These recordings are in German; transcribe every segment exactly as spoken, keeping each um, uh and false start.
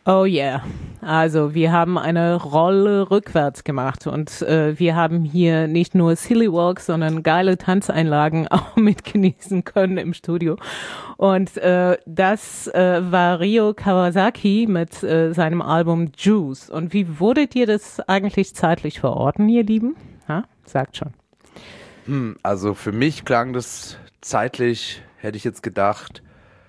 Oh yeah. Also wir haben eine Rolle rückwärts gemacht und äh, wir haben hier nicht nur Silly Walks, sondern geile Tanzeinlagen auch mit genießen können im Studio. Und äh, das äh, war Ryo Kawasaki mit äh, seinem Album Juice. Und wie wurdet ihr das eigentlich zeitlich verorten, ihr Lieben? Ha? Sagt schon. Hm, also für mich klang das zeitlich, hätte ich jetzt gedacht,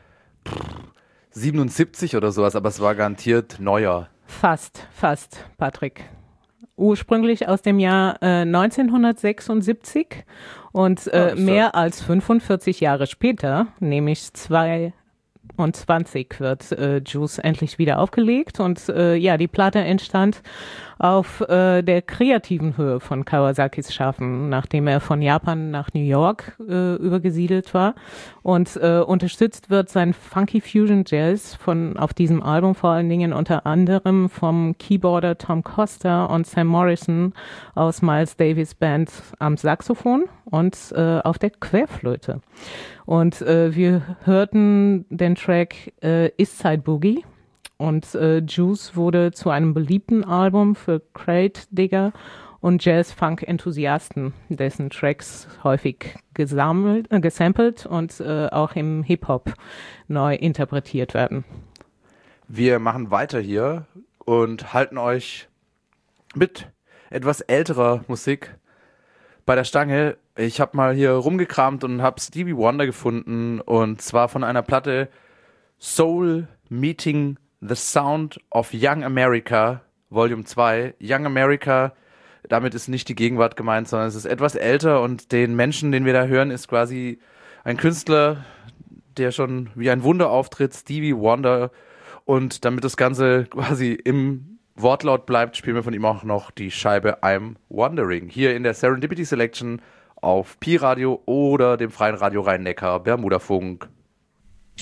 siebenundsiebzig oder sowas, aber es war garantiert neuer. Fast, fast, Patrick. Ursprünglich aus dem Jahr äh, neunzehnhundertsechsundsiebzig und Ah, äh, ist ja. mehr als fünfundvierzig Jahre später, nämlich zweiundzwanzig, wird äh, Juice endlich wieder aufgelegt und äh, ja, die Platte entstand auf äh, der kreativen Höhe von Kawasakis Schaffen, nachdem er von Japan nach New York äh, übergesiedelt war und äh, unterstützt wird sein Funky Fusion Jazz von auf diesem Album vor allen Dingen unter anderem vom Keyboarder Tom Costa und Sam Morrison aus Miles Davis Band am Saxophon und äh, auf der Querflöte. Und äh, wir hörten den Track äh, East Side Boogie. Und äh, Juice wurde zu einem beliebten Album für Crate Digger und Jazz-Funk-Enthusiasten, dessen Tracks häufig gesammelt, äh, gesampelt und äh, auch im Hip-Hop neu interpretiert werden. Wir machen weiter hier und halten euch mit etwas älterer Musik bei der Stange. Ich habe mal hier rumgekramt und habe Stevie Wonder gefunden und zwar von einer Platte Soul Meeting The Sound of Young America, Volume zwei. Young America, damit ist nicht die Gegenwart gemeint, sondern es ist etwas älter und den Menschen, den wir da hören, ist quasi ein Künstler, der schon wie ein Wunder auftritt, Stevie Wonder. Und damit das Ganze quasi im Wortlaut bleibt, spielen wir von ihm auch noch die Scheibe I'm Wondering. Hier in der Serendipity Selection auf Pi Radio oder dem freien Radio Rhein-Neckar, Bermuda Funk.